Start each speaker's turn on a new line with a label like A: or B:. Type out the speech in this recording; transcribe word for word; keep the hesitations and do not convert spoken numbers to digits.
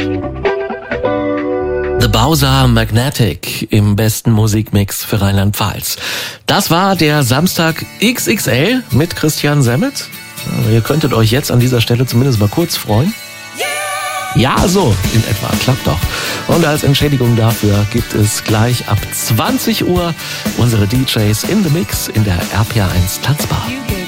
A: The Bowser Magnetic im besten Musikmix für Rheinland-Pfalz. Das war der Samstag X X L mit Christian Semmet. Ihr könntet euch jetzt an dieser Stelle zumindest mal kurz freuen. Ja, so in etwa, klappt doch. Und als Entschädigung dafür gibt es gleich ab zwanzig Uhr unsere D Js in the Mix in der R P R eins Tanzbar.